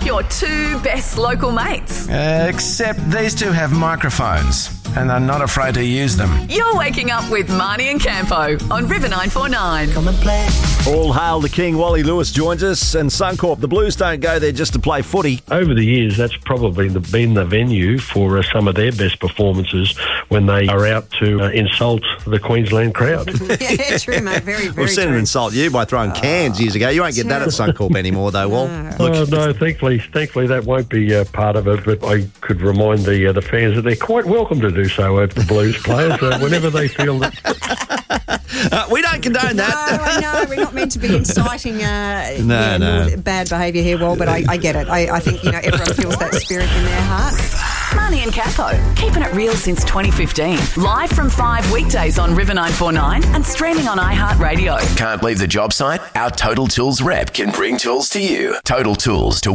your two best local mates. Except these two have microphones and are not afraid to use them. You're waking up with Marnie and Campo on River 949. Come and play. All hail the king. Wally Lewis joins us, and Suncorp. The Blues don't go there just to play footy. Over the years, that's probably been the venue for some of their best performances when they are out to insult the Queensland crowd. Yeah, true, mate. Very, very We've seen true. them insult you by throwing cans years ago. You won't get that at Suncorp anymore, though, Wal. No, thankfully that won't be part of it, but I could remind the fans that they're quite welcome to do so over the Blues players whenever they feel that. We don't condone that. No, I know. We're not meant to be inciting bad behaviour here, Wal, but I get it. I think, everyone feels that spirit in their heart. Marnie and Campo, keeping it real since 2015. Live from 5 weekdays on River 949 and streaming on iHeartRadio. Can't leave the job site? Our Total Tools rep can bring tools to you. Total Tools to